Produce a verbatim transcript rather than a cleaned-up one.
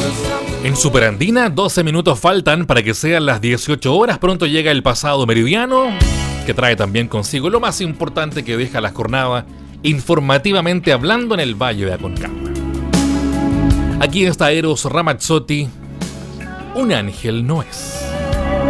En Superandina, doce minutos faltan para que sean las dieciocho horas. Pronto llega el pasado meridiano, que trae también consigo lo más importante que deja la jornada informativamente hablando en el Valle de Aconcagua. Aquí está Eros Ramazzotti, Un ángel no es.